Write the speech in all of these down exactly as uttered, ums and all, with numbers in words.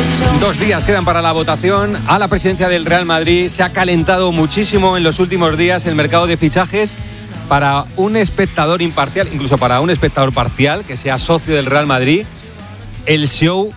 Dos días quedan para la votación a la presidencia del Real Madrid. Se ha calentado muchísimo en los últimos días el mercado de fichajes para un espectador imparcial, incluso para un espectador parcial que sea socio del Real Madrid. El show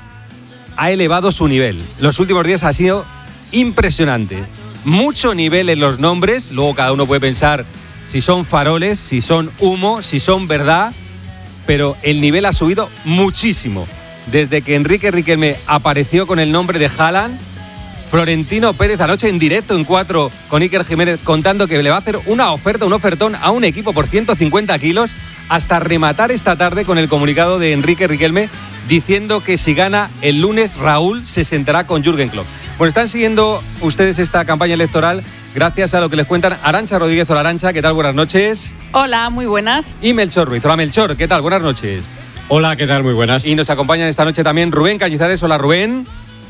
ha elevado su nivel. Los últimos días ha sido impresionante. Mucho nivel en los nombres. Luego cada uno puede pensar si son faroles, si son humo, si son verdad. Pero el nivel ha subido muchísimo. Desde que Enrique Riquelme apareció con el nombre de Haaland, Florentino Pérez anoche en directo en cuatro con Iker Jiménez contando que le va a hacer una oferta, un ofertón a un equipo por ciento cincuenta kilos, hasta rematar esta tarde con el comunicado de Enrique Riquelme diciendo que si gana el lunes Raúl se sentará con Jürgen Klopp. Pues están siguiendo ustedes esta campaña electoral gracias a lo que les cuentan Arantxa Rodríguez. Hola Arantxa, ¿qué tal? Buenas noches. Hola, muy buenas. Y Melchor Ruiz. Hola Melchor, ¿qué tal? Buenas noches. Hola, ¿qué tal? Muy buenas. Y nos acompañan esta noche también Rubén Cañizares. Hola Rubén.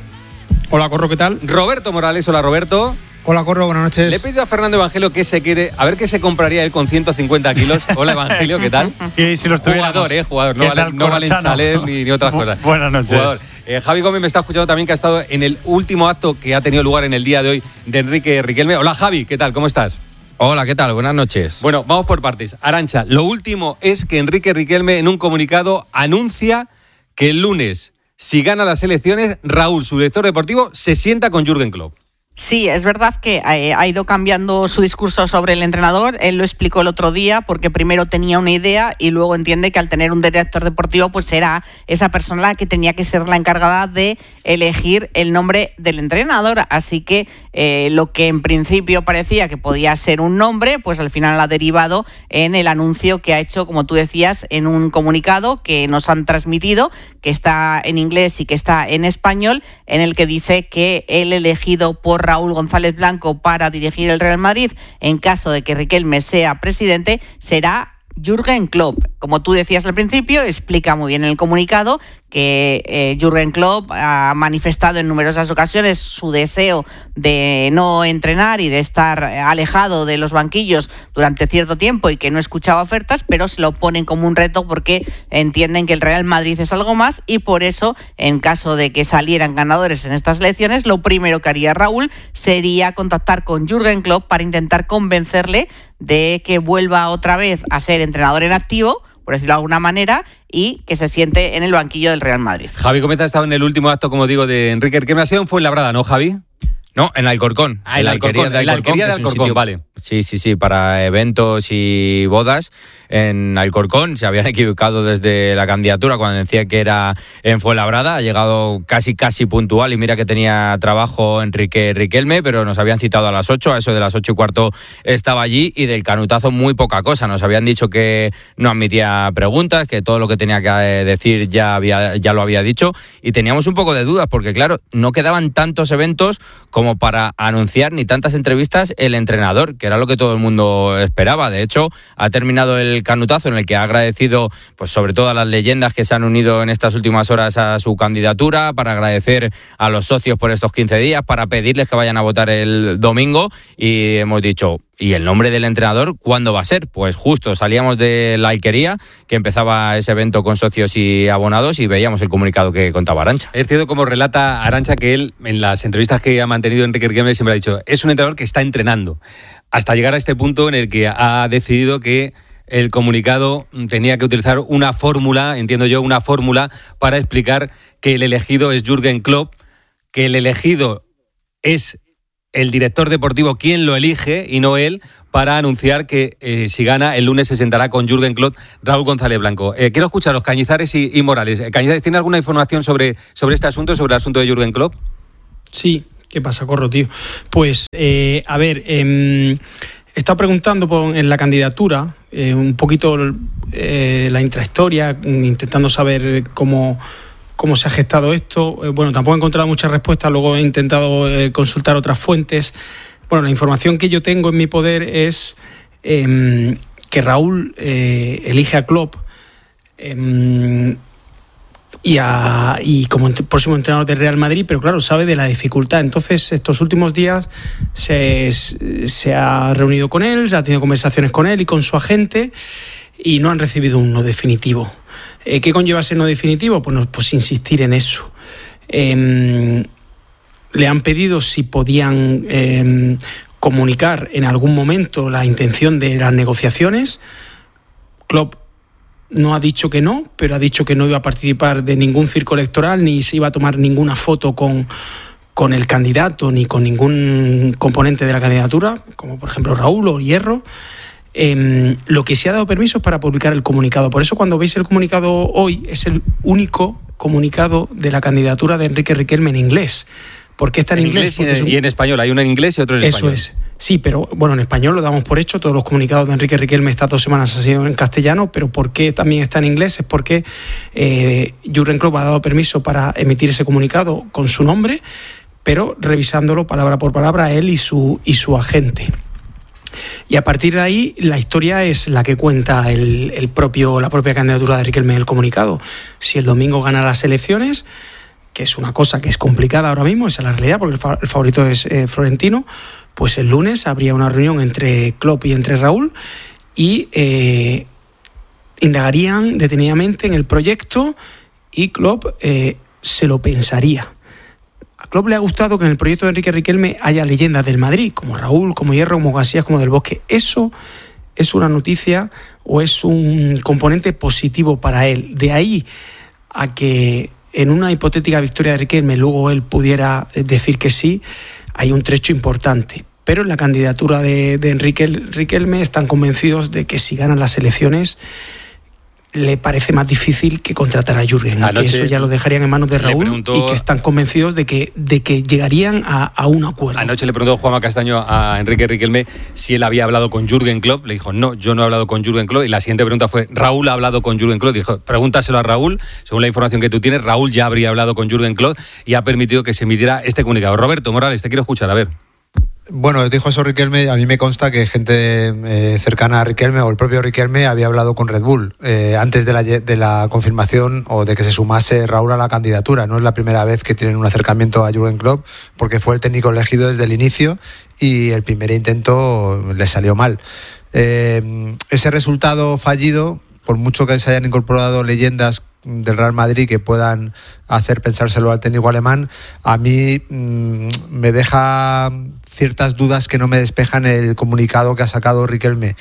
Hola Corro, ¿qué tal? Roberto Morales. Hola Roberto. Hola Corro, buenas noches. Le he pedido a Fernando Evangelio que se quiere, a ver qué se compraría él con ciento cincuenta kilos. Hola Evangelio, ¿qué tal? Y si los jugador, eh, jugador, no, vale, no valen chalet ni, ni otras cosas. Buenas noches. Eh, Javi Gómez me está escuchando también, que ha estado en el último acto que ha tenido lugar en el día de hoy de Enrique Riquelme. Hola Javi, ¿qué tal? ¿Cómo estás? Hola, ¿qué tal? Buenas noches. Bueno, vamos por partes. Arantxa, lo último es que Enrique Riquelme en un comunicado anuncia que el lunes, si gana las elecciones, Raúl, su director deportivo, se sienta con Jürgen Klopp. Sí, es verdad que ha ido cambiando su discurso sobre el entrenador. Él lo explicó el otro día porque primero tenía una idea y luego entiende que al tener un director deportivo pues será esa persona la que tenía que ser la encargada de elegir el nombre del entrenador. Así que eh, lo que en principio parecía que podía ser un nombre, pues al final ha derivado en el anuncio que ha hecho, como tú decías, en un comunicado que nos han transmitido, que está en inglés y que está en español, en el que dice que el elegido por Raúl González Blanco para dirigir el Real Madrid en caso de que Riquelme sea presidente será Jürgen Klopp. Como tú decías al principio, explica muy bien en el comunicado que eh, Jürgen Klopp ha manifestado en numerosas ocasiones su deseo de no entrenar y de estar alejado de los banquillos durante cierto tiempo y que no escuchaba ofertas, pero se lo ponen como un reto porque entienden que el Real Madrid es algo más y por eso, en caso de que salieran ganadores en estas elecciones, lo primero que haría Raúl sería contactar con Jürgen Klopp para intentar convencerle de que vuelva otra vez a ser entrenador en activo, por decirlo de alguna manera, y que se siente en el banquillo del Real Madrid. Javi Gómez ha estado en el último acto, como digo, de Enrique Riquelme. Ha sido en Fuenlabrada, ¿no, Javi? No, en Alcorcón. Ah, en la Alcorcón, de Alcorcón, de Alcorcón, sitio, vale. Sí, sí, sí, para eventos y bodas en Alcorcón. Se habían equivocado desde la candidatura cuando decía que era en Fuenlabrada. Ha llegado casi, casi puntual y mira que tenía trabajo Enrique Riquelme, pero nos habían citado a las ocho, a eso de las ocho y cuarto estaba allí y del canutazo muy poca cosa. Nos habían dicho que no admitía preguntas, que todo lo que tenía que decir ya, había, ya lo había dicho y teníamos un poco de dudas porque, claro, no quedaban tantos eventos como para anunciar ni tantas entrevistas el entrenador, que era lo que todo el mundo esperaba. De hecho, ha terminado el canutazo en el que ha agradecido, pues sobre todo a las leyendas que se han unido en estas últimas horas a su candidatura, para agradecer a los socios por estos quince días, para pedirles que vayan a votar el domingo y hemos dicho... ¿Y el nombre del entrenador cuándo va a ser? Pues justo salíamos de la Alquería, que empezaba ese evento con socios y abonados, y veíamos el comunicado que contaba Arantxa. Es cierto, como relata Arantxa, que él, en las entrevistas que ha mantenido Enrique Riquelme, siempre ha dicho, es un entrenador que está entrenando, hasta llegar a este punto en el que ha decidido que el comunicado tenía que utilizar una fórmula, entiendo yo, una fórmula para explicar que el elegido es Jürgen Klopp, que el elegido es el director deportivo quien lo elige y no él, para anunciar que eh, si gana el lunes se sentará con Jürgen Klopp Raúl González Blanco. Eh, quiero escuchar a los Cañizares y, y Morales. Eh, Cañizares, ¿tiene alguna información sobre, sobre este asunto, sobre el asunto de Jürgen Klopp? Sí, ¿qué pasa, Corro, tío? Pues, eh, a ver, eh, he estado preguntando por, en la candidatura eh, un poquito eh, la intrahistoria, intentando saber cómo... cómo se ha gestado esto. Eh, bueno, tampoco he encontrado muchas respuestas, luego he intentado eh, consultar otras fuentes. Bueno, la información que yo tengo en mi poder es eh, que Raúl eh, elige a Klopp eh, y, a, y como ent- próximo entrenador del Real Madrid, pero claro, sabe de la dificultad. Entonces, estos últimos días se, se ha reunido con él, se ha tenido conversaciones con él y con su agente y no han recibido un no definitivo. ¿Qué conlleva ser no definitivo? Pues, no, pues insistir en eso. Eh, le han pedido si podían eh, comunicar en algún momento la intención de las negociaciones. Klopp no ha dicho que no, pero ha dicho que no iba a participar de ningún circo electoral, ni se iba a tomar ninguna foto con, con el candidato, ni con ningún componente de la candidatura, como por ejemplo Raúl o Hierro. Eh, lo que sí ha dado permiso es para publicar el comunicado. Por eso cuando veis el comunicado hoy, es el único comunicado de la candidatura de Enrique Riquelme en inglés. ¿Por qué está en, en inglés? inglés y en, un... y en español. Hay uno en inglés y otro en Eso español. Eso es. Sí, pero bueno, en español lo damos por hecho. Todos los comunicados de Enrique Riquelme estas dos semanas han sido en castellano, pero ¿por qué también está en inglés? Es porque eh, Jürgen Klopp ha dado permiso para emitir ese comunicado con su nombre, pero revisándolo palabra por palabra él y su, y su agente. Y a partir de ahí la historia es la que cuenta el, el propio, la propia candidatura de Riquelme en el comunicado. Si el domingo gana las elecciones, que es una cosa que es complicada ahora mismo, esa es la realidad, porque el favorito es eh, Florentino, pues el lunes habría una reunión entre Klopp y entre Raúl y eh, indagarían detenidamente en el proyecto y Klopp eh, se lo pensaría. A Klopp le ha gustado que en el proyecto de Enrique Riquelme haya leyendas del Madrid, como Raúl, como Hierro, como Casillas, como Del Bosque. Eso es una noticia o es un componente positivo para él. De ahí a que en una hipotética victoria de Riquelme luego él pudiera decir que sí, hay un trecho importante. Pero en la candidatura de, de Enrique Riquelme están convencidos de que si ganan las elecciones le parece más difícil que contratar a Jürgen, que eso ya lo dejarían en manos de Raúl preguntó, y que están convencidos de que, de que llegarían a, a un acuerdo. Anoche le preguntó Juanma Castaño a Enrique Riquelme si él había hablado con Jürgen Klopp. Le dijo, no, yo no he hablado con Jürgen Klopp. Y la siguiente pregunta fue, ¿Raúl ha hablado con Jürgen Klopp? Dijo, pregúntaselo a Raúl. Según la información que tú tienes, Raúl ya habría hablado con Jürgen Klopp y ha permitido que se emitiera este comunicado. Roberto Morales, te quiero escuchar, a ver. Bueno, dijo eso Riquelme, a mí me consta que gente eh, cercana a Riquelme o el propio Riquelme había hablado con Red Bull eh, antes de la, de la confirmación o de que se sumase Raúl a la candidatura. No es la primera vez que tienen un acercamiento a Jürgen Klopp, porque fue el técnico elegido desde el inicio y el primer intento le salió mal. Eh, ese resultado fallido, por mucho que se hayan incorporado leyendas del Real Madrid que puedan hacer pensárselo al técnico alemán, a mí mmm, me deja ciertas dudas que no me despejan el comunicado que ha sacado Riquelme.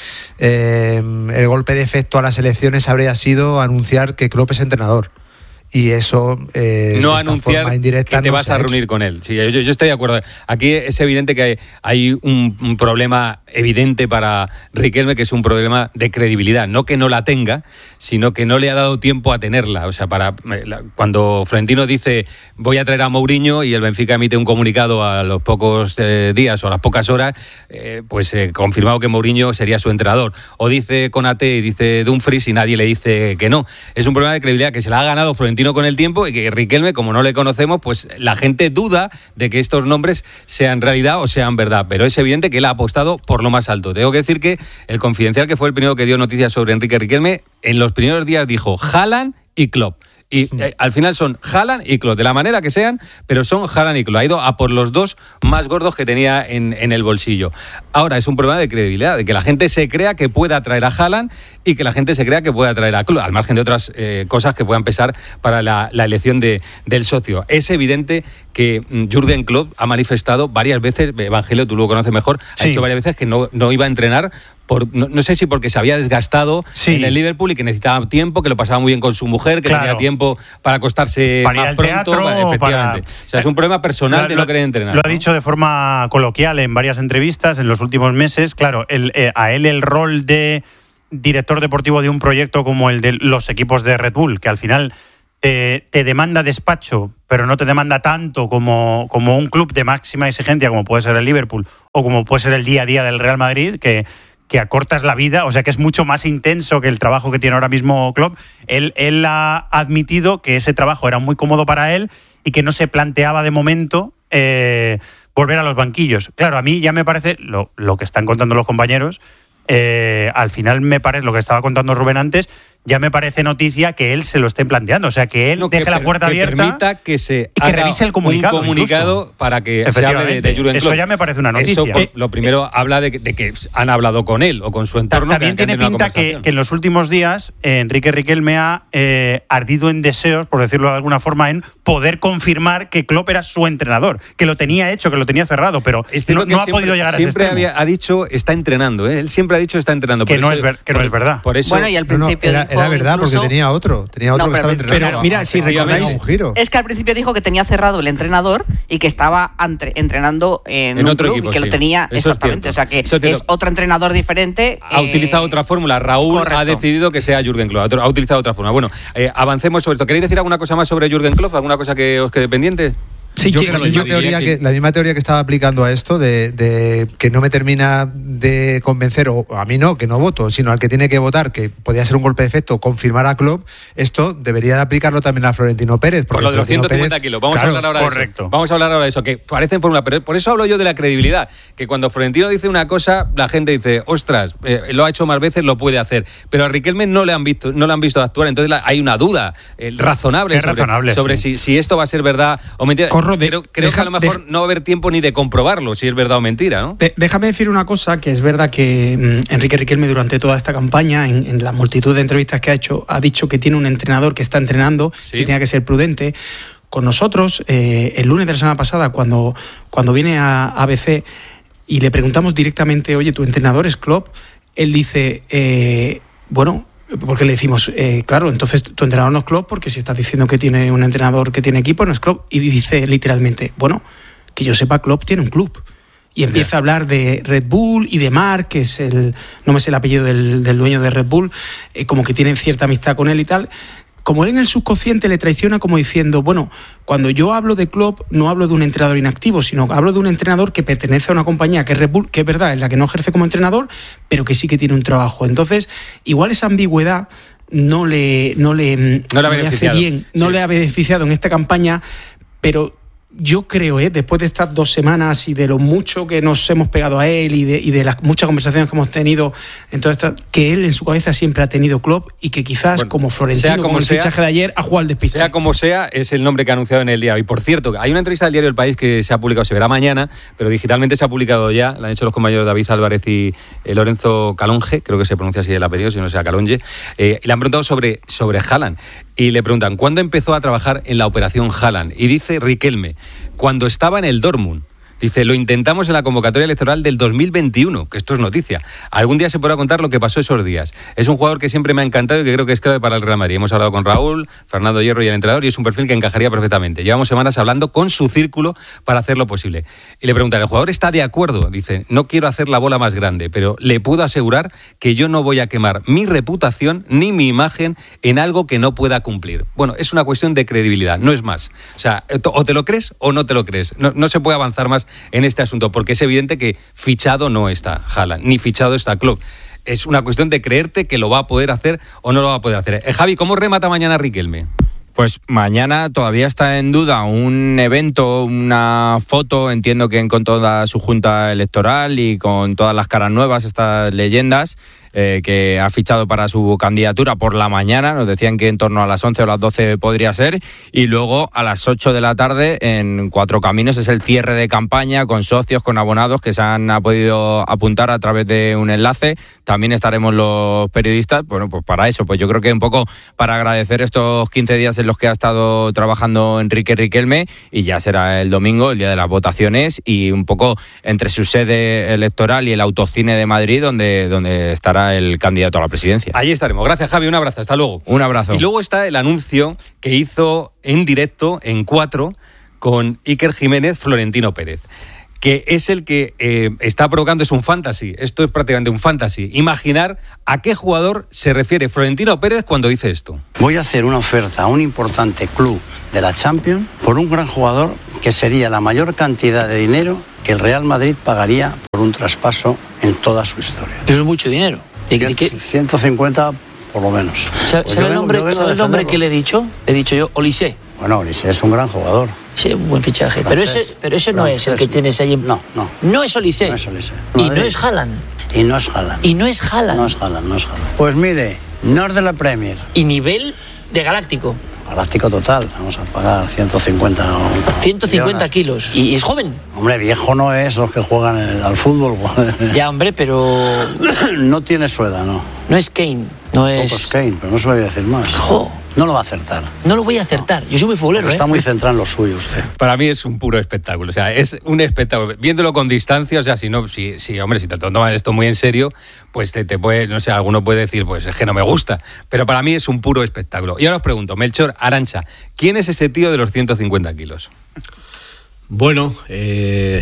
Eh, el golpe de efecto a las elecciones habría sido anunciar que Klopp es entrenador. Y eso eh, no de esta anunciar forma indirecta que te no vas se a ha reunir hecho. con él. Sí, yo, yo estoy de acuerdo. Aquí es evidente que hay, hay un, un problema evidente para Riquelme, que es un problema de credibilidad. No que no la tenga, sino que no le ha dado tiempo a tenerla. O sea, para cuando Florentino dice voy a traer a Mourinho y el Benfica emite un comunicado a los pocos eh, días o a las pocas horas, eh, pues eh, confirmado que Mourinho sería su entrenador. O dice Konaté y dice Dumfries y nadie le dice que no. Es un problema de credibilidad que se la ha ganado Florentino con el tiempo y que Riquelme, como no le conocemos, pues la gente duda de que estos nombres sean realidad o sean verdad, pero es evidente que él ha apostado por lo más alto. Tengo que decir que el Confidencial, que fue el primero que dio noticias sobre Enrique Riquelme, en los primeros días dijo Haaland y Klopp. Y eh, al final son Haaland y Klopp, de la manera que sean, pero son Haaland y Klopp. Ha ido a por los dos más gordos que tenía en, en el bolsillo. Ahora es un problema de credibilidad, de que la gente se crea que pueda traer a Haaland y que la gente se crea que pueda traer a Klopp, al margen de otras eh, cosas que puedan pesar para la, la elección de, del socio. Es evidente que Jürgen Klopp ha manifestado varias veces, Evangelio, tú lo conoces mejor, sí. ha dicho varias veces que no, no iba a entrenar. Por, no, no sé si porque se había desgastado sí. en el Liverpool y que necesitaba tiempo, que lo pasaba muy bien con su mujer, que claro. tenía tiempo para acostarse para más pronto. Teatro, para, efectivamente. Para... O sea, es un problema personal lo, de no querer entrenar. Lo ¿no? ha dicho de forma coloquial en varias entrevistas en los últimos meses. Claro, el, eh, a él el rol de director deportivo de un proyecto como el de los equipos de Red Bull, que al final te, te demanda despacho, pero no te demanda tanto como, como un club de máxima exigencia, como puede ser el Liverpool o como puede ser el día a día del Real Madrid, que que acortas la vida, o sea que es mucho más intenso que el trabajo que tiene ahora mismo Klopp. Él, él ha admitido que ese trabajo era muy cómodo para él y que no se planteaba de momento eh, volver a los banquillos. Claro, a mí ya me parece, lo, lo que están contando los compañeros, eh, al final me parece, lo que estaba contando Rubén antes, ya me parece noticia que él se lo esté planteando. O sea, que él No, deje que la per- puerta que abierta permita que se y que haga revise el comunicado. un comunicado incluso. para que se hable de, de Jürgen Eso Klopp. ya me parece una noticia. Eso, por- lo primero, habla de que, de que han hablado con él o con su entorno. También que han- que tiene han tenido una pinta que, conversación. que en los últimos días eh, Enrique Riquelme ha eh, ardido en deseos, por decirlo de alguna forma, en poder confirmar que Klopp era su entrenador, que lo tenía hecho, que lo tenía cerrado, pero Es cierto no, que no ha siempre- podido llegar a ese Siempre extremo. había, ha dicho está entrenando, ¿eh? Él siempre ha dicho está entrenando. Que Por no eso- es ver- que no por- es verdad. Por eso, Bueno, y al No, no, principio era, dijo era verdad incluso- porque tenía otro, tenía otro No, que estaba pero- entrenando. pero mira, si recordáis- un giro. Es que al principio dijo que tenía cerrado el entrenador y que estaba entre- entrenando en, En un otro club equipo, y que sí. lo tenía Eso es exactamente. cierto. O sea que Eso es cierto. es otro entrenador diferente. ha eh, utilizado otra fórmula. Raúl correcto. ha decidido que sea Jürgen Klopp. Ha utilizado otra fórmula. Bueno, eh, avancemos sobre esto. ¿Queréis decir alguna cosa más sobre Jürgen Klopp? ¿Alguna cosa que os quede pendiente? Sí, yo que- que la, yo misma diría teoría que- que, la misma teoría que estaba aplicando a esto de, de que no me termina de convencer, o a mí no, que no voto, sino al que tiene que votar, que podía ser un golpe de efecto, confirmar a Klopp, esto debería de aplicarlo también a Florentino Pérez. Por porque lo de los Florentino ciento cincuenta Pérez- kilos. Vamos claro, a hablar ahora de correcto. eso. Vamos a hablar ahora de eso, que parece en fórmula, pero por eso hablo yo de la credibilidad. Que cuando Florentino dice una cosa, la gente dice, ostras, eh, lo ha hecho más veces, lo puede hacer. Pero a Riquelme no le han visto, no le han visto actuar, entonces la- hay una duda eh, razonable Es sobre, razonable, sobre sí. si, si esto va a ser verdad o mentira. Corro, de- creo creo que deja- a lo mejor deja- no va a haber tiempo ni de comprobarlo si es verdad o mentira, ¿no? De- déjame decir una cosa, que es verdad que mm, Enrique Riquelme durante toda esta campaña, en, en la multitud de entrevistas que ha hecho, ha dicho que tiene un entrenador que está entrenando, Sí. que tiene que ser prudente. Con nosotros, eh, el lunes de la semana pasada, cuando, cuando viene a A B C y le preguntamos directamente, oye, ¿tu entrenador es Klopp? Él dice, eh, bueno, porque le decimos, eh, claro, entonces tu entrenador no es Klopp, porque si estás diciendo que tiene un entrenador que tiene equipo, no es Klopp. Y dice literalmente, bueno, que yo sepa, Klopp tiene un club. Y empieza a hablar de Red Bull y de Mark, que es el, no me sé el apellido del, del dueño de Red Bull, eh, como que tienen cierta amistad con él y tal. Como él en el subconsciente le traiciona como diciendo, bueno, cuando yo hablo de Klopp no hablo de un entrenador inactivo, sino hablo de un entrenador que pertenece a una compañía que es Red Bull, que es verdad, es la que no ejerce como entrenador, pero que sí que tiene un trabajo. Entonces, igual esa ambigüedad no le, no le, No le ha no le hace beneficiado. bien, no Sí. le ha beneficiado en esta campaña, pero yo creo, ¿eh? después de estas dos semanas y de lo mucho que nos hemos pegado a él y de, y de las muchas conversaciones que hemos tenido, en toda esta, que él en su cabeza siempre ha tenido Klopp y que quizás Bueno, como sea Florentino, como como el sea, fichaje de ayer, ha jugado al despiste. Sea como sea, es el nombre que ha anunciado en el día. Y por cierto, hay una entrevista del diario El País que se ha publicado, se verá mañana, pero digitalmente se ha publicado ya, la han hecho los compañeros David Álvarez y eh, Lorenzo Calonge, creo que se pronuncia así el apellido, si no sea Calonge, eh, y le han preguntado sobre, sobre Haaland. Y le preguntan, ¿cuándo empezó a trabajar en la operación Haaland? Y dice Riquelme, cuando estaba en el Dortmund. Dice, lo intentamos en la convocatoria electoral del dos mil veintiuno, que esto es noticia. Algún día se podrá contar lo que pasó esos días. Es un jugador que siempre me ha encantado y que creo que es clave para el Real Madrid. Hemos hablado con Raúl, Fernando Hierro y el entrenador y es un perfil que encajaría perfectamente. Llevamos semanas hablando con su círculo para hacerlo posible. Y le preguntan, ¿el jugador está de acuerdo? Dice, no quiero hacer la bola más grande, pero le puedo asegurar que yo no voy a quemar mi reputación ni mi imagen en algo que no pueda cumplir. Bueno, es una cuestión de credibilidad, no es más. O sea, o te lo crees o no te lo crees. No, no se puede avanzar más en este asunto, porque es evidente que fichado no está Haaland, ni fichado está Klopp. Es una cuestión de creerte que lo va a poder hacer o no lo va a poder hacer. Eh, Javi, ¿cómo remata mañana Riquelme? Pues mañana todavía está en duda un evento, una foto, entiendo que con toda su junta electoral y con todas las caras nuevas, estas leyendas, eh, que ha fichado para su candidatura por la mañana. Nos decían que en torno a las once o las doce podría ser. Y luego a las ocho de la tarde en Cuatro Caminos es el cierre de campaña con socios, con abonados que se han ha podido apuntar a través de un enlace. También estaremos los periodistas. Bueno, pues para eso, pues yo creo que un poco para agradecer estos quince días en los que ha estado trabajando Enrique Riquelme, y ya será el domingo, el día de las votaciones, y un poco entre su sede electoral y el Autocine de Madrid, donde, donde estará el candidato a la presidencia. Allí estaremos. Gracias, Javi. Un abrazo. Hasta luego. Un abrazo. Y luego está el anuncio que hizo en directo en Cuatro con Iker Jiménez, Florentino Pérez, que es el que eh, está provocando, es un fantasy. Esto es prácticamente un fantasy. Imaginar a qué jugador se refiere Florentino Pérez cuando dice esto. Voy a hacer una oferta a un importante club de la Champions por un gran jugador que sería la mayor cantidad de dinero que el Real Madrid pagaría por un traspaso en toda su historia. Eso es mucho dinero. ¿De, de qué? ciento cincuenta por lo menos. ¿Sabe, Pues ¿sabe el vengo- nombre, vengo a ¿sabe el nombre defenderlo. que le he dicho? Le he dicho yo, Olise. Bueno, Olise es un gran jugador. Sí, un buen fichaje. Pero Francés. ese, pero ese no es el Francés. que tienes ahí. en- No, no. No es Olise. No es Olise. Y no Madrid. es Haaland. Y no es Haaland. Y no es Haaland. No es Haaland, no es Haaland. Pues mire, No es de la Premier. Y nivel de galáctico. Galáctico total. Vamos a pagar ciento cincuenta o... ciento cincuenta millones. kilos. ¿Y es joven? Hombre, viejo no es los que juegan el- al fútbol. Ya, hombre, pero No tiene su edad, ¿no? no es Kane. No Poco es... es Kane, pero no se lo voy a decir más. Jo. No lo va a acertar. No lo voy a acertar. Yo soy muy futbolero, Pero ¿eh? está muy centrado en lo suyo usted. Para mí es un puro espectáculo, o sea, es un espectáculo. Viéndolo con distancia, o sea, si no, si, si hombre, si te tomas esto muy en serio, pues te, te puede, no sé, alguno puede decir, pues es que no me gusta. Pero para mí es un puro espectáculo. Y ahora os pregunto, Melchor, Arantxa, ¿quién es ese tío de los ciento cincuenta kilos? Bueno, eh,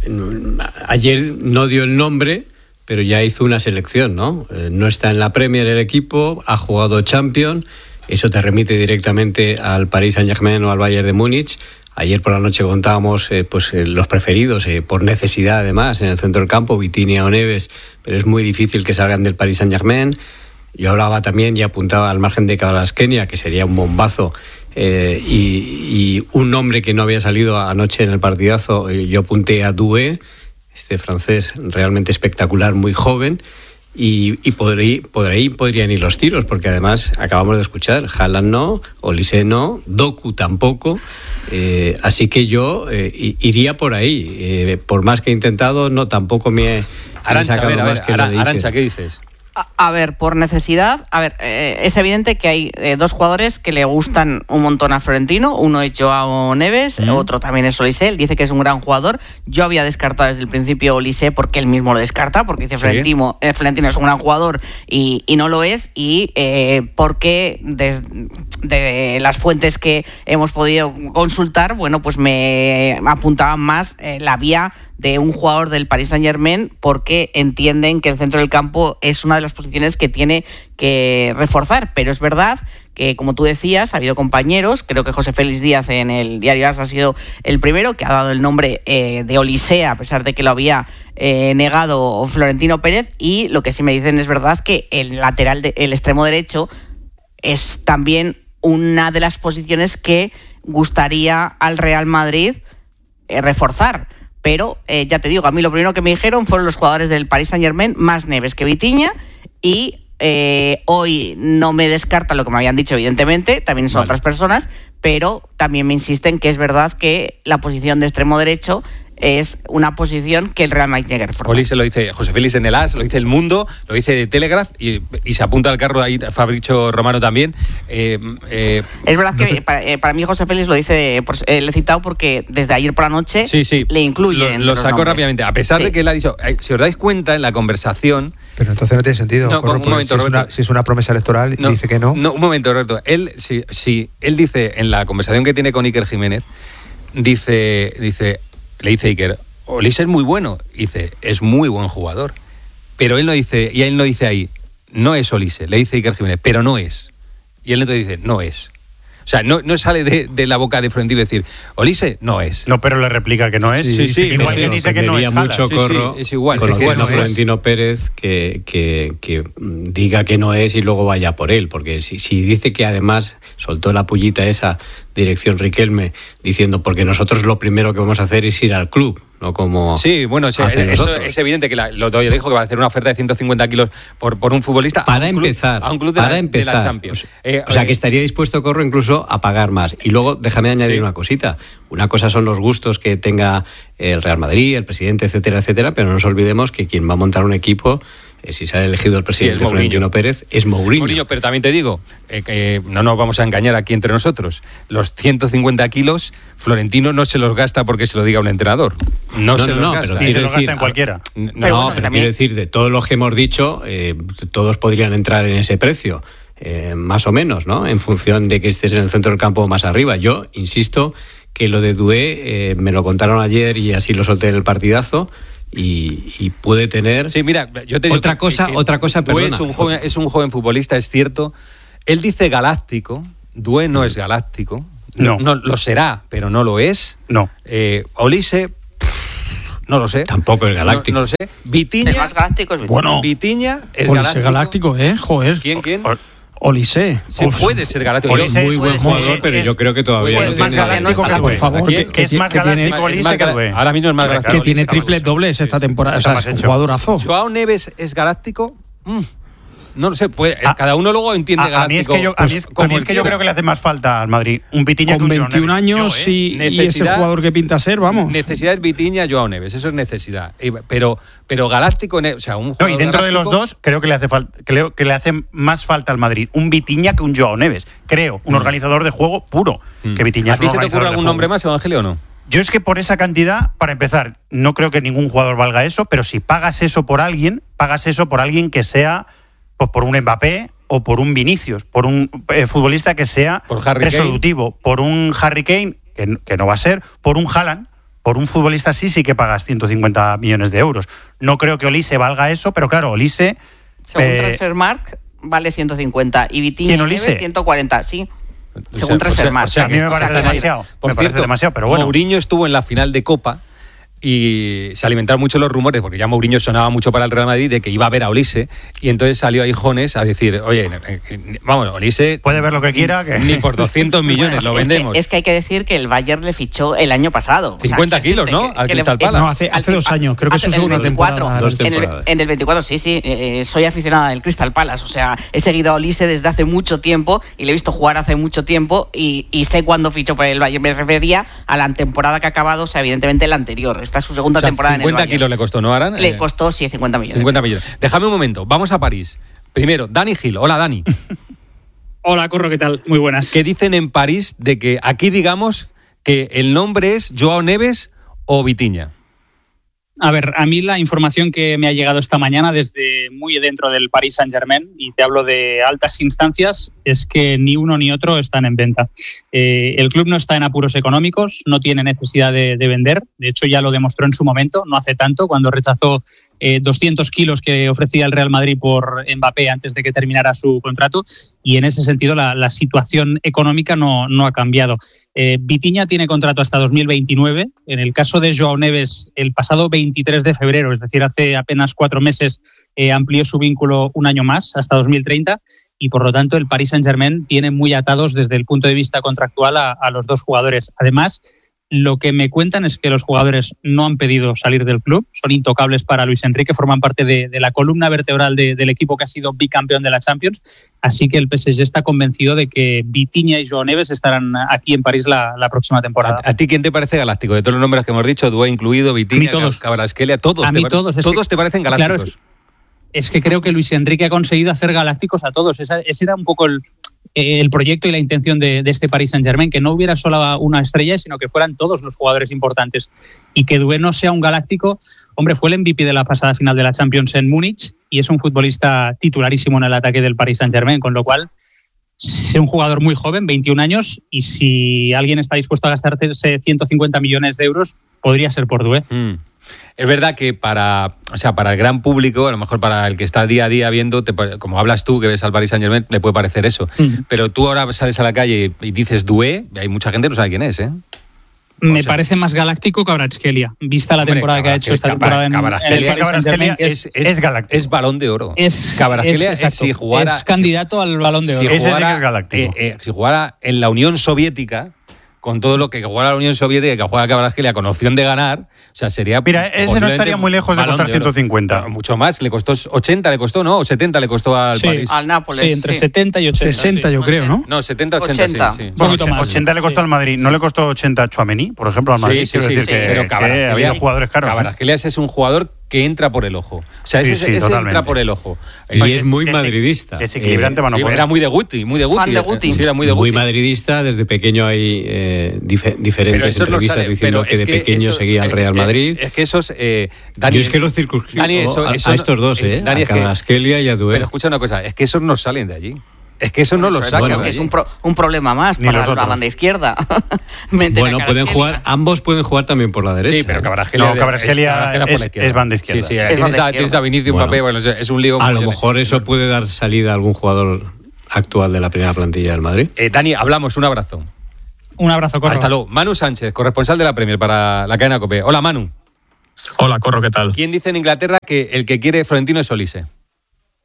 ayer no dio el nombre, pero ya hizo una selección, ¿no? Eh, no está en la Premier el equipo, ha jugado Champions, eso te remite directamente al Paris Saint-Germain o al Bayern de Múnich. Ayer por la noche contábamos eh, pues, eh, los preferidos, eh, por necesidad además, en el centro del campo, Vitinha o Neves, pero es muy difícil que salgan del Paris Saint-Germain. Yo hablaba también y apuntaba al margen de Kvaratskhelia, que sería un bombazo, eh, y, y un nombre que no había salido anoche en el partidazo, eh, yo apunté a Doué, este francés realmente espectacular, muy joven, y, y por, ahí, por ahí podrían ir los tiros, porque además acabamos de escuchar, Haaland no, Olise no, Doku tampoco, eh, así que yo eh, iría por ahí. Eh, por más que he intentado, no, tampoco me he Arantxa, sacado a ver, a más ver, que lo Ara- de Iker. Arantxa, ¿qué dices? A, a ver, por necesidad, a ver, eh, es evidente que hay eh, dos jugadores que le gustan un montón a Florentino. Uno es Joao Neves, Mm. otro también es Olise. Él dice que es un gran jugador. Yo había descartado desde el principio Olise porque él mismo lo descarta, porque dice Sí. Florentino, eh, Florentino es un gran jugador y, y no lo es. Y eh, porque des- de las fuentes que hemos podido consultar, bueno, pues me apuntaban más eh, la vía de un jugador del Paris Saint-Germain, porque entienden que el centro del campo es una de las posiciones que tiene que reforzar. Pero es verdad que, como tú decías, ha habido compañeros, creo que José Félix Díaz en el diario AS ha sido el primero que ha dado el nombre eh, de Olise, a pesar de que lo había eh, negado Florentino Pérez, y lo que sí me dicen es verdad que el lateral, de, el extremo derecho, es también una de las posiciones que gustaría al Real Madrid eh, reforzar. Pero eh, ya te digo, a mí lo primero que me dijeron fueron los jugadores del Paris Saint-Germain, más Neves que Vitinha, y eh, hoy no me descarta lo que me habían dicho, evidentemente, también son Vale. otras personas, pero también me insisten que es verdad que la posición de extremo derecho es una posición que el Real Madrid tiene que reforzar. Olise lo dice José Félix en el AS, lo dice El Mundo, lo dice de Telegraph y, y se apunta al carro ahí Fabricio Romano también. Eh, eh, Es verdad que para, eh, para mí José Félix lo dice, por, eh, le he citado porque desde ayer por la noche sí, sí, le incluye. Lo, entre lo los sacó nombres. rápidamente, a pesar Sí. de que él ha dicho, eh, si os dais cuenta en la conversación... Pero entonces no tiene sentido. No, Corro, un porque momento, si, es una, Roberto. si es una promesa electoral y No, dice que no. No, un momento, Roberto. Él, si, si él dice en la conversación que tiene con Iker Jiménez, dice, dice, le dice Iker, Olise es muy bueno. Dice, es muy buen jugador. Pero él no dice, y él no dice ahí, no es Olise, le dice Iker Jiménez, pero no es. Y él entonces dice, no es. O sea, no, no sale de, de la boca de Florentino decir, Olise no es. No, pero le replica que no es. Sí, sí, Igual sí, que sí, dice que no es sorprendería mucho, Haaland. Sí, Corro, sí, es igual, es conociendo que no a es. Florentino Pérez, que, que, que mm, diga que no es y luego vaya por él, porque si, si dice que además soltó la pullita esa dirección Riquelme diciendo, porque nosotros lo primero que vamos a hacer es ir al club, no como Sí, bueno, es, hacen los eso otros. es evidente que la, lo dijo que va a hacer una oferta de ciento cincuenta kilos por, por un futbolista. Para a un club- empezar, a un club de, para la, empezar, de la Champions. pues, Eh, o sea eh, que estaría dispuesto Corro incluso a pagar más. Y luego déjame añadir Sí. una cosita. Una cosa son los gustos que tenga el Real Madrid, el presidente, etcétera, etcétera, pero no nos olvidemos que quien va a montar un equipo, eh, si sale elegido el presidente Sí, es Mourinho. Florentino Pérez, es Mourinho. Mourinho, pero también te digo, eh, que no nos vamos a engañar aquí entre nosotros. Los ciento cincuenta kilos, Florentino no se los gasta porque se lo diga un entrenador. No, No, se no, los no, gasta. pero Ni se quiero lo gasta decir, en cualquiera. No, Pero no, bueno, pero también- quiero decir, de todos los que hemos dicho, eh, todos podrían entrar en ese precio, eh, más o menos, ¿no? En función de que estés en el centro del campo o más arriba. Yo insisto que lo de Doué eh, me lo contaron ayer y así lo solté en el partidazo. Y, y puede tener Sí, mira, yo te digo otra que- cosa, que otra cosa, Doué perdona. es un joven, es un joven futbolista, es cierto. Él dice galáctico. Doué no es galáctico. No. no lo será, pero no lo es. No. Eh, Olise, no lo sé. Tampoco es galáctico. No, no lo sé. Vitinha, El más galáctico es Vitinha. Bueno. Vitinha es Olise galáctico. galáctico, ¿eh? Joder. ¿Quién, quién? O- Olise. Sí, Uf. puede ser galáctico. Olise Yo- muy buen es- jugador, es- pero es- yo creo que todavía pues no más tiene... galáctico que por favor, ¿Quién? que, que es tiene- más que tiene- galáctico es Olise más que gala- Doué. ahora mismo es más Claro, galáctico. que tiene Olise, triples sí. dobles esta temporada. O sea, más es un hecho. jugadorazo. Joao Neves es galáctico. Mm. No lo sé, puede, a, cada uno luego entiende a, a mí es que yo, pues, a mí es, a mí es que yo creo que le hace más falta al Madrid un Vitinha con que un veintiún años yo, ¿eh? y, y ese jugador que pinta ser, vamos. Necesidad es Vitinha, Joao Neves, eso es necesidad. Pero, pero galáctico, o sea, un no, y dentro de los dos creo que le hace falta, creo que le hace más falta al Madrid un Vitinha que un Joao Neves. Creo, un mm. organizador de juego puro. Mm. Que Vitinha ¿A ti se te ocurre algún nombre más, Evangelio, o no? Yo es que por esa cantidad, para empezar, no creo que ningún jugador valga eso, pero si pagas eso por alguien, pagas eso por alguien que sea, pues por un Mbappé o por un Vinicius, por un eh, futbolista que sea por Harry resolutivo, Kane. por un Harry Kane, que, que no va a ser, por un Haaland, por un futbolista así sí que pagas ciento cincuenta millones de euros. No creo que Olise valga eso, pero claro, Olise... Según eh, Transfermarkt vale ciento cincuenta y Vitinha y Neves ciento cuarenta, sí. Según Transfermarkt. O sea, o sea, a mí me parece demasiado. Por me cierto, parece demasiado, pero bueno. Mourinho estuvo en la final de Copa y se alimentaron mucho los rumores, porque ya Mourinho sonaba mucho para el Real Madrid, de que iba a ver a Olise, y entonces salió ahí Jones a decir, oye, vamos, Olise... Puede ver lo que quiera. Que... Ni por doscientos millones bueno, lo vendemos. Es que, es que hay que decir que el Bayern le fichó el año pasado. cincuenta o sea, kilos, ¿no? Que, al que Crystal le, Palace. No, hace, hace dos años, creo que es su segunda temporada. Dos en, el, en el veinticuatro, sí, sí. Eh, soy aficionada del Crystal Palace. O sea, he seguido a Olise desde hace mucho tiempo y le he visto jugar hace mucho tiempo y, y sé cuándo fichó por el Bayern. Me refería a la temporada que ha acabado, o sea, evidentemente la anterior. Esta es su segunda o sea, temporada en el cincuenta Bayern. kilos le costó, ¿no, Aran? Le costó, sí, cincuenta millones. cincuenta millones. Déjame un momento, vamos a París. Primero, Dani Gil. Hola, Dani. Hola, Corro, ¿qué tal? Muy buenas. ¿Qué dicen en París de que aquí digamos que el nombre es Joao Neves o Vitinha? A ver, a mí la información que me ha llegado esta mañana desde muy dentro del Paris Saint-Germain, y te hablo de altas instancias, es que ni uno ni otro están en venta. Eh, el club no está en apuros económicos, no tiene necesidad de, de vender. De hecho, ya lo demostró en su momento, no hace tanto, cuando rechazó eh, doscientos kilos que ofrecía el Real Madrid por Mbappé antes de que terminara su contrato. Y en ese sentido, la, la situación económica no, no ha cambiado. Eh, Vitinha tiene contrato hasta dos mil veintinueve. En el caso de Joao Neves, el pasado veintitrés de febrero, es decir, hace apenas cuatro meses, eh, amplió su vínculo un año más, hasta dos mil treinta, y por lo tanto el Paris Saint-Germain tiene muy atados desde el punto de vista contractual a, a los dos jugadores. Además, lo que me cuentan es que los jugadores no han pedido salir del club, son intocables para Luis Enrique, forman parte de, de la columna vertebral de, del equipo que ha sido bicampeón de la Champions, así que el P S G está convencido de que Vitinha y Joao Neves estarán aquí en París la, la próxima temporada. ¿A, ¿A ti quién te parece galáctico? De todos los nombres que hemos dicho, Due incluido, Vitinha, Kvaratskhelia, todos, a mí te, todos, todos que, te parecen galácticos. Claro, es, es que creo que Luis Enrique ha conseguido hacer galácticos a todos. Esa, ese era un poco el... el proyecto y la intención de, de este Paris Saint-Germain, que no hubiera solo una estrella, sino que fueran todos los jugadores importantes. Y que Due no sea un galáctico, hombre, fue el M V P de la pasada final de la Champions en Múnich y es un futbolista titularísimo en el ataque del Paris Saint-Germain, con lo cual es un jugador muy joven, veintiún años, y si alguien está dispuesto a gastarse ciento cincuenta millones de euros, podría ser por Due. Mm. Es verdad que para, o sea, para el gran público, a lo mejor para el que está día a día viendo, te, como hablas tú, que ves al Paris Saint-Germain, le puede parecer eso. Mm. Pero tú ahora sales a la calle y dices Due, y hay mucha gente que no sabe quién es, ¿eh? Me o sea, parece más galáctico Kvaratskhelia, vista la temporada que ha hecho esta temporada en, en el Paris Saint-Germain. Es, es, es galáctico. Es balón de oro. Es, Kvaratskhelia es, es, si jugara, es candidato si, al balón de oro. Si jugara, es galáctico. Eh, eh, si jugara en la Unión Soviética, con todo lo que jugara la Unión Soviética y que juega Kvaratskhelia con opción de ganar, o sea, sería... Mira, ese no estaría muy lejos de costar ciento cincuenta. No, mucho más, le costó ochenta, le costó, ¿no? O setenta le costó al sí, París. Al Nápoles. Sí, entre sí. setenta y ochenta. sesenta, sí. Yo creo, ¿no? No, setenta, ochenta, ochenta. sí. sí. Bueno, ochenta, ochenta le costó sí. al Madrid. ¿No le costó ochenta a Tchouaméni, por ejemplo, al Madrid? Sí, sí, Quiero sí, decir sí, que, pero que ha habido jugadores caros. Kvaratskhelia ¿eh? Es un jugador que entra por el ojo. O sea, ese, sí, sí, ese entra por el ojo. Y Oye, es muy ese, madridista. Es equilibrante, eh, sí, era muy de Guti, muy de Guti. Fan de Guti. Sí, era muy de Guti. Muy madridista, desde pequeño hay eh, dif- diferentes entrevistas no sale, diciendo que de que pequeño eso, seguía al Real Madrid. Es que esos... Eh, Dani, Yo es que los circunscribo Dani, eso, a, eso a estos dos, ¿eh? Dani, a Kvaratskhelia y a Due. Pero escucha una cosa, es que esos no salen de allí. Es que eso no lo sacan. Bueno, que es un, pro, un problema más Ni para la banda izquierda. Bueno, pueden jugar, ambos pueden jugar también por la derecha. Sí, pero Kvaratskhelia no, Kvaratskhelia es, es, es banda izquierda. Sí, sí, tienes, a, tienes a Vinicius bueno, Mbappé, bueno, es un lío. A lo mejor eso puede dar salida a algún jugador actual de la primera plantilla del Madrid. Eh, Dani, hablamos, un abrazo. Un abrazo, Corro. Hasta luego. Manu Sánchez, corresponsal de la Premier para la cadena COPE. Hola, Manu. Hola, Corro, ¿qué tal? ¿Quién dice en Inglaterra que el que quiere Florentino es Olise?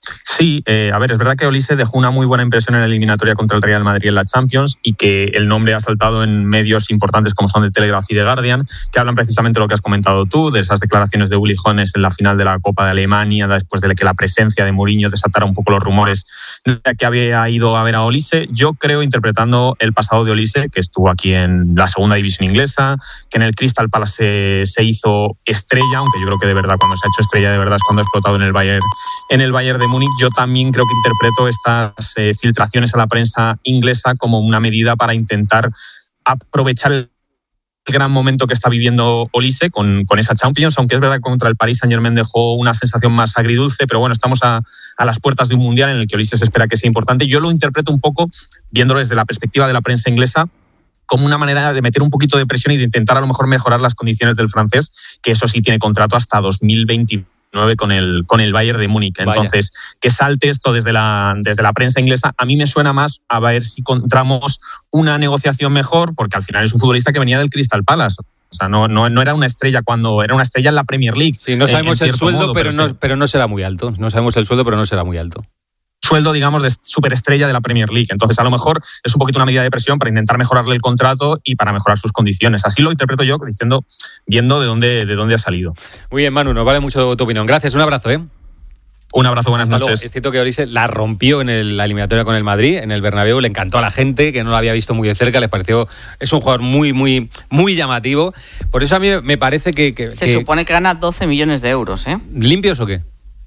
Sí, eh, a ver, es verdad que Olise dejó una muy buena impresión en la eliminatoria contra el Real Madrid en la Champions y que el nombre ha saltado en medios importantes como son The Telegraph y The Guardian, que hablan precisamente de lo que has comentado tú, de esas declaraciones de Uli Hoeneß en la final de la Copa de Alemania, después de que la presencia de Mourinho desatara un poco los rumores de que había ido a ver a Olise. Yo creo, interpretando el pasado de Olise, que estuvo aquí en la segunda división inglesa, que en el Crystal Palace se, se hizo estrella, aunque yo creo que de verdad cuando se ha hecho estrella de verdad es cuando ha explotado en el Bayern, en el Bayern de Múnich. Yo también creo que interpreto estas eh, filtraciones a la prensa inglesa como una medida para intentar aprovechar el gran momento que está viviendo Olise con, con esa Champions, aunque es verdad que contra el Paris Saint-Germain dejó una sensación más agridulce, pero bueno, estamos a, a las puertas de un Mundial en el que Olise se espera que sea importante. Yo lo interpreto un poco, viéndolo desde la perspectiva de la prensa inglesa, como una manera de meter un poquito de presión y de intentar a lo mejor mejorar las condiciones del francés, que eso sí tiene contrato hasta dos mil veintinueve con el, con el Bayern de Múnich. Entonces, Vaya. que salte esto desde la, desde la prensa inglesa, a mí me suena más a ver si encontramos una negociación mejor, porque al final es un futbolista que venía del Crystal Palace. O sea, no, no, no era una estrella cuando era una estrella en la Premier League. Sí, no sabemos en, en el sueldo, modo, pero, pero, no, sí. pero no será muy alto. No sabemos el sueldo, pero no será muy alto. Sueldo, digamos, de superestrella de la Premier League. Entonces, a lo mejor es un poquito una medida de presión para intentar mejorarle el contrato y para mejorar sus condiciones. Así lo interpreto yo, diciendo, viendo de dónde, de dónde ha salido. Muy bien, Manu, nos vale mucho tu opinión. Gracias, un abrazo, ¿eh? Un abrazo, buenas Hasta noches. Luego. Es cierto que Olise la rompió en el, la eliminatoria con el Madrid, en el Bernabéu, le encantó a la gente, que no lo había visto muy de cerca, les pareció, es un jugador muy, muy, muy llamativo. Por eso a mí me parece que... que Se que, supone que gana doce millones de euros, ¿eh? ¿Limpios o qué?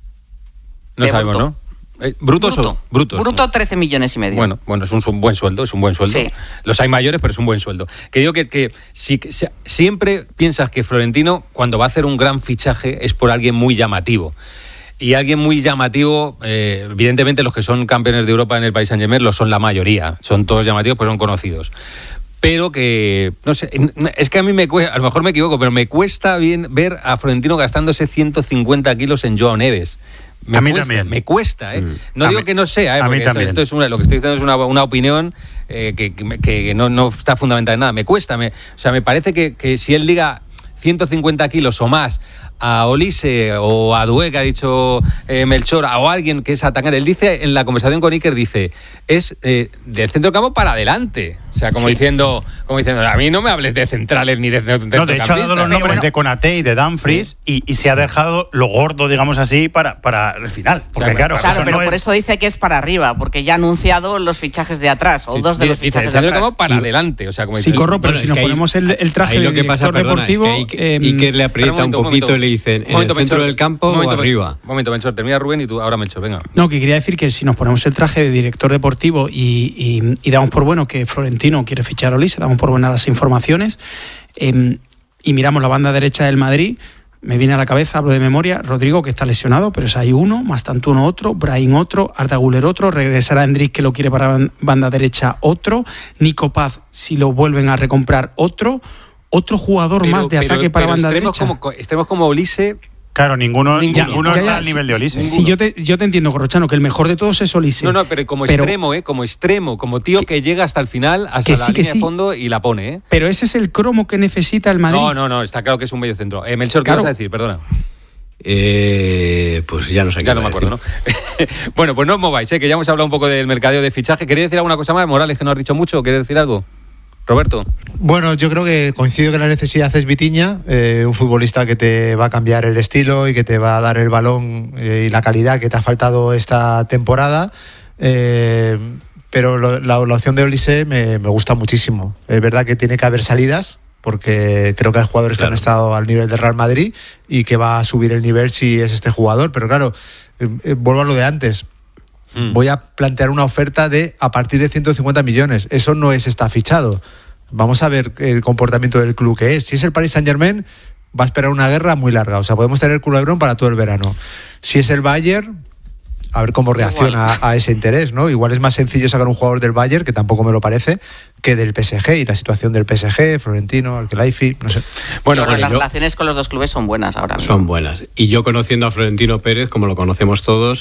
No de sabemos, bruto. ¿no? Eh, ¿Brutos bruto. o brutos? Bruto trece millones y medio. Bueno, bueno, es un, un buen sueldo, es un buen sueldo. Sí. Los hay mayores, pero es un buen sueldo. Que digo que, que si, si, siempre piensas que Florentino, cuando va a hacer un gran fichaje, es por alguien muy llamativo. Y alguien muy llamativo, eh, evidentemente los que son campeones de Europa en el Paris Saint-Germain lo son la mayoría. Son todos llamativos, pues son conocidos. Pero que, no sé, es que a mí me cuesta, a lo mejor me equivoco, pero me cuesta bien ver a Florentino gastándose ciento cincuenta kilos en Joao Neves. Me a mí cuesta, también. me cuesta, ¿eh? No a digo mí, que no sea, ¿eh? Porque esto, esto es una, lo que estoy diciendo es una, una opinión eh, que, que, que no, no está fundamentada en nada. Me cuesta, me, o sea, me parece que, que si él diga ciento cincuenta kilos o más a Olise o a Doué, que ha dicho eh, Melchor, o a alguien que es atacante. Él dice, en la conversación con Iker, dice, es eh, del centro campo para adelante. O sea, como sí. diciendo, como diciendo, a mí no me hables de centrales ni de centrocampistas. No, de hecho ha dado los nombres bueno, de Konaté y de Dumfries sí. y, y se ha dejado lo gordo, digamos así, para, para el final. Porque, o sea, claro, claro eso pero no por es... eso dice que es para arriba, porque ya ha anunciado los fichajes de atrás, o sí, dos de dice, los fichajes dice, de atrás. Como para adelante. O sea, como sí, corro, pero bueno, si nos ponemos el, el traje de director deportivo... Es que Iker, Iker le aprieta un, momento, un poquito y le dicen, ¿en el centro del campo o arriba? Un momento, Melchor, termina Rubén y tú ahora Melchor, venga. No, que quería decir que si nos ponemos el traje de director deportivo y, y, y damos por bueno que Florentino quiere fichar a Olise, damos por buenas las informaciones eh, y miramos la banda derecha del Madrid, me viene a la cabeza, hablo de memoria, Rodrigo, que está lesionado, pero es ahí uno, Mastantuono otro, Brahim otro, Arda Güler otro, regresará Endrick, que lo quiere para banda derecha otro, Nico Paz, si lo vuelven a recomprar otro, otro jugador pero, más de pero, ataque para pero banda estemos derecha. Como, estemos como Olise... Claro, ninguno, ninguno, ninguno ya, ya, está al nivel de Olise. Sí, yo te, yo te entiendo, Corrochano, que el mejor de todos es Olise. No, no, pero como pero, extremo, ¿eh? Como extremo, como tío que, que llega hasta el final, hasta la sí, línea sí. de fondo y la pone, ¿eh? Pero ese es el cromo que necesita el Madrid. No, no, no, está claro que es un medio centro. Eh, Melchor, ¿qué claro. vas a decir? Perdona. Eh, pues ya no sé qué Ya no me acuerdo, ¿no? Bueno, pues no os mováis, ¿eh? Que ya hemos hablado un poco del mercadeo de fichaje. ¿Queréis decir alguna cosa más? Morales, que no has dicho mucho. ¿Quieres decir algo? Roberto. Bueno, yo creo que coincido que la necesidad es Vitinha, eh, un futbolista que te va a cambiar el estilo y que te va a dar el balón eh, y la calidad que te ha faltado esta temporada. Eh, pero lo, la, la opción de Olise me, me gusta muchísimo. Es verdad que tiene que haber salidas, porque creo que hay jugadores claro. que han estado al nivel del Real Madrid y que va a subir el nivel si es este jugador. Pero claro, eh, eh, vuelvo a lo de antes. Voy a plantear una oferta de a partir de ciento cincuenta millones. Eso no es está fichado. Vamos a ver el comportamiento del club que es. Si es el Paris Saint-Germain, va a esperar una guerra muy larga. O sea, podemos tener culebrón para todo el verano. Si es el Bayern, a ver cómo reacciona a, a ese interés, ¿no? Igual es más sencillo sacar un jugador del Bayern, que tampoco me lo parece, que del P S G. Y la situación del P S G, Florentino, Al-Khelaifi, no sé. Bueno, bueno las yo, relaciones con los dos clubes son buenas ahora mismo. Son buenas. Y yo, conociendo a Florentino Pérez, como lo conocemos todos,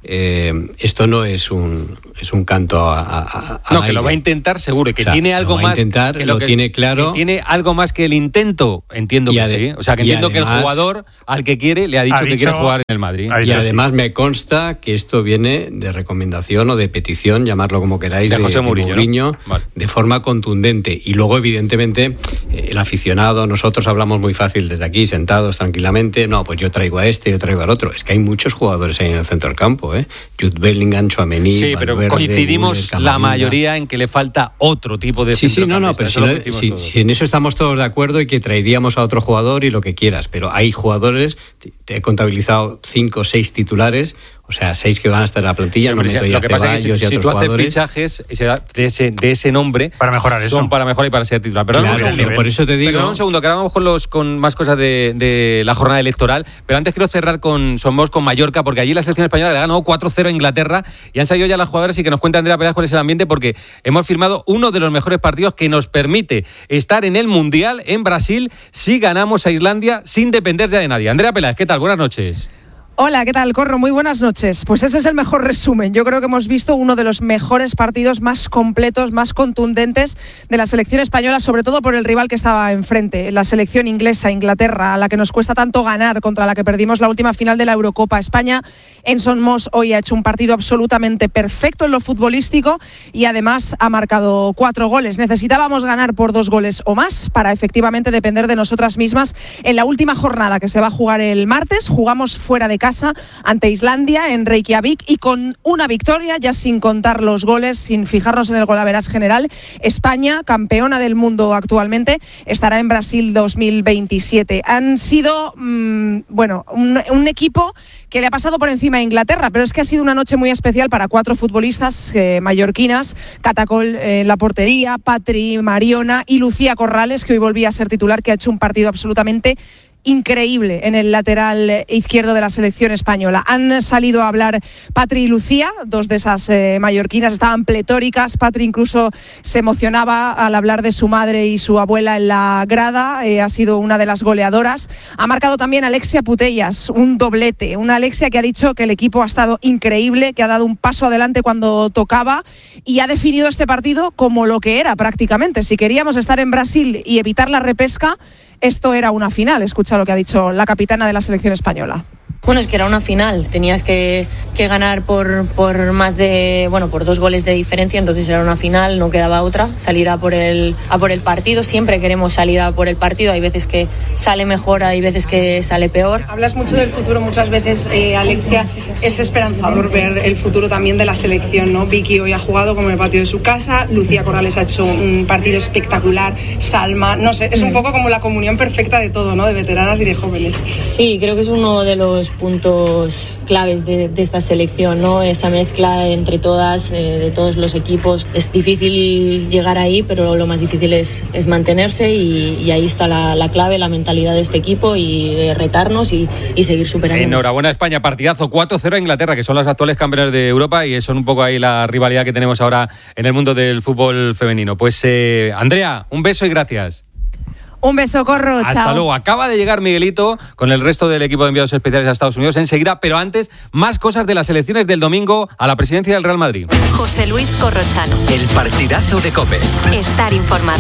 eh, esto no es un es un canto a, a, a no, que aire. lo va a intentar seguro, que o sea, tiene algo lo va a más intentar, que lo, que, tiene claro, que tiene algo más que el intento, entiendo y que ade- sí, o sea, que y entiendo además, que el jugador al que quiere le ha dicho, ha que dicho, quiere jugar en el Madrid. y además me consta que esto viene de recomendación o de petición, llamarlo como queráis, de de, José de Mourinho, Mourinho, ¿no? Vale. de forma contundente. Y luego, evidentemente, el aficionado, nosotros hablamos muy fácil desde aquí, sentados tranquilamente, no, pues yo traigo a este, yo traigo al otro. Es que hay muchos jugadores ahí en el centro del campo, ¿eh? Jude Bellingham, Tchouaméni, Sí, pero Valverde, coincidimos Müller, la Camavinga. mayoría en que le falta otro tipo de Sí, sí, no, no, pero si, Eso lo no- coincidimos si- todos. si en eso estamos todos de acuerdo y que traeríamos a otro jugador y lo que quieras, pero hay jugadores, te, te he contabilizado cinco o seis titulares, o sea, seis que van a estar en la plantilla, Sí, no pero meto ya- ya lo que pasa es que Ceballos si, y si otros tú haces jugadores. fichajes ese- de ese, de ese nombre Para mejorar son eso. para mejorar y para ser titular. Pero Claro, dame un segundo, pero por eso te digo- pero dame un segundo, que ahora vamos con los con más cosas de, de la jornada electoral. Pero antes quiero cerrar con Somos con Mallorca, porque allí la selección española le ha ganado cuatro cero a Inglaterra y han salido ya las jugadoras y que nos cuenta Andrea Pérez cuál es el ambiente, porque hemos firmado uno de los mejores partidos que nos permite estar en el Mundial en Brasil si ganamos a Islandia sin depender ya de nadie. Andrea Pérez, ¿qué tal? Buenas noches. Hola, ¿qué tal, Corro? Muy buenas noches. Pues ese es el mejor resumen. Yo creo que hemos visto uno de los mejores partidos más completos, más contundentes de la selección española, sobre todo por el rival que estaba enfrente, la selección inglesa, Inglaterra, a la que nos cuesta tanto ganar, contra la que perdimos la última final de la Eurocopa. España en Son Moss hoy ha hecho un partido absolutamente perfecto en lo futbolístico y además ha marcado cuatro goles. Necesitábamos ganar por dos goles o más para efectivamente depender de nosotras mismas en la última jornada que se va a jugar el martes. Jugamos fuera de casa ante Islandia en Reykjavik y con una victoria, ya sin contar los goles, sin fijarnos en el golaveras general, España, campeona del mundo actualmente, estará en Brasil dos mil veintisiete. Han sido, mmm, bueno, un, un equipo que le ha pasado por encima a Inglaterra, pero es que ha sido una noche muy especial para cuatro futbolistas eh, mallorquinas, Catacol en eh, la portería, Patri, Mariona y Lucía Corrales, que hoy volvía a ser titular, que ha hecho un partido absolutamente increíble en el lateral izquierdo de la selección española. Han salido a hablar Patri y Lucía, dos de esas eh, mallorquinas, estaban pletóricas. Patri incluso se emocionaba al hablar de su madre y su abuela en la grada, eh, ha sido una de las goleadoras. Ha marcado también Alexia Putellas, un doblete, una Alexia que ha dicho que el equipo ha estado increíble, que ha dado un paso adelante cuando tocaba y ha definido este partido como lo que era prácticamente. Si queríamos estar en Brasil y evitar la repesca, esto era una final. Escucha lo que ha dicho la capitana de la selección española. Bueno, es que era una final, tenías que, que ganar por, por más de, bueno, por dos goles de diferencia, entonces era una final, no quedaba otra, salir a por el, a por el partido, siempre queremos salir a por el partido, hay veces que sale mejor, hay veces que sale peor. Hablas mucho del futuro muchas veces, eh, Alexia, es esperanzador ver el futuro también de la selección, ¿no? Vicky hoy ha jugado como en el patio de su casa, Lucía Corrales ha hecho un partido espectacular, Salma, no sé, es un poco como la comunión perfecta de todo, ¿no? De veteranas y de jóvenes. Sí, creo que es uno de los puntos claves de, de esta selección, ¿no? Esa mezcla entre todas, eh, de todos los equipos. Es difícil llegar ahí, pero lo más difícil es, es mantenerse y, y ahí está la, la clave, la mentalidad de este equipo y de retarnos y, y seguir superando. Enhorabuena España, partidazo cuatro cero a Inglaterra, que son las actuales campeonas de Europa y son un poco ahí la rivalidad que tenemos ahora en el mundo del fútbol femenino. Pues eh, Andrea, un beso y gracias. Un beso, Corro. Hasta chao. luego. Acaba de llegar Miguelito con el resto del equipo de enviados especiales a Estados Unidos enseguida, pero antes, más cosas de las elecciones del domingo a la presidencia del Real Madrid. José Luis Corrochano. El partidazo de COPE. Estar informado.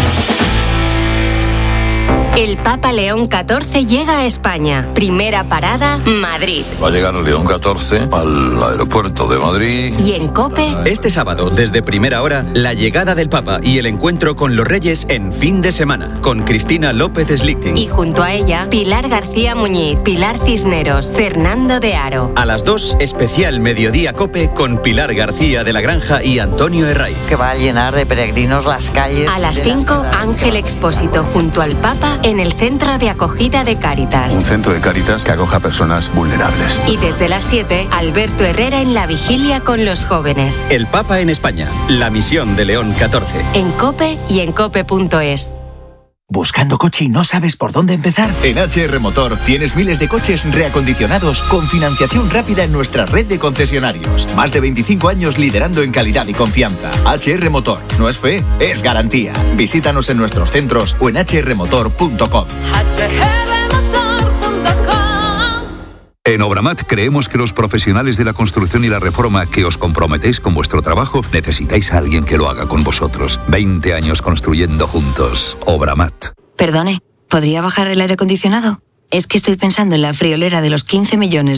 El Papa León catorce llega a España. Primera parada, Madrid. Va a llegar León catorce al aeropuerto de Madrid. Y en COPE... Este sábado, desde primera hora, la llegada del Papa y el encuentro con los Reyes en fin de semana, con Cristina López Slichting. Y junto a ella, Pilar García Muñiz, Pilar Cisneros, Fernando de Aro. A las dos, especial Mediodía COPE con Pilar García de la Granja y Antonio Herraiz. Que va a llenar de peregrinos las calles. A las cinco, Ángel Expósito junto al Papa en el Centro de Acogida de Cáritas. Un centro de Cáritas que acoja a personas vulnerables. Y desde las siete, Alberto Herrera en la vigilia con los jóvenes. El Papa en España, la misión de León catorce. En COPE y en cope punto es. ¿Buscando coche y no sabes por dónde empezar? En H R Motor tienes miles de coches reacondicionados con financiación rápida en nuestra red de concesionarios. Más de veinticinco años liderando en calidad y confianza. H R Motor. No es fe, es garantía. Visítanos en nuestros centros o en h r motor punto com. En Obramat creemos que los profesionales de la construcción y la reforma que os comprometéis con vuestro trabajo necesitáis a alguien que lo haga con vosotros. veinte años construyendo juntos. Obramat. Perdone, ¿podría bajar el aire acondicionado? Es que estoy pensando en la friolera de los quince millones